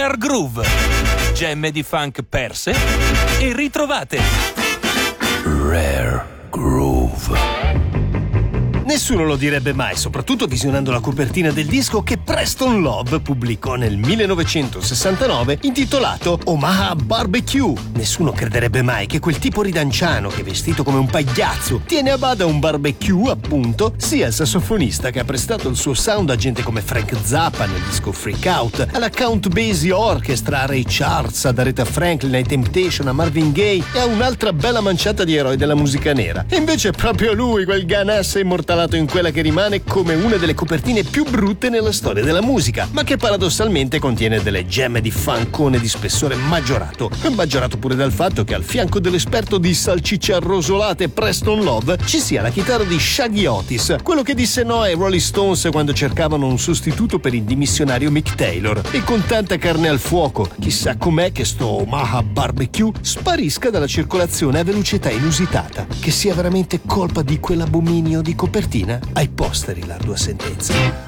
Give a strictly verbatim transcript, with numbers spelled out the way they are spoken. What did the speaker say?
Rare Groove, gemme di funk perse e ritrovate. Rare Groove. Nessuno lo direbbe mai, soprattutto visionando la copertina del disco che Preston Love pubblicò nel millenovecentosessantanove intitolato Omaha Barbecue. Nessuno crederebbe mai che quel tipo ridanciano che vestito come un pagliazzo tiene a bada un barbecue, appunto, sia il sassofonista che ha prestato il suo sound a gente come Frank Zappa nel disco Freak Out, alla Count Basie Orchestra, a Ray Charles, ad Aretha Franklin, ai Temptation, a Marvin Gaye e a un'altra bella manciata di eroi della musica nera. E invece è proprio lui, quel Ganassa immortalato in quella che rimane come una delle copertine più brutte nella storia della musica, ma che paradossalmente contiene delle gemme di funkone di spessore maggiorato, maggiorato pure dal fatto che al fianco dell'esperto di salsicce arrosolate Preston Love ci sia la chitarra di Shaggy Otis, quello che disse no ai Rolling Stones quando cercavano un sostituto per il dimissionario Mick Taylor. E con tanta carne al fuoco, chissà com'è che sto Omaha Barbecue sparisca dalla circolazione a velocità inusitata, che sia veramente colpa di quell'abominio di copertina. Ai posteri l'ardua sentenza.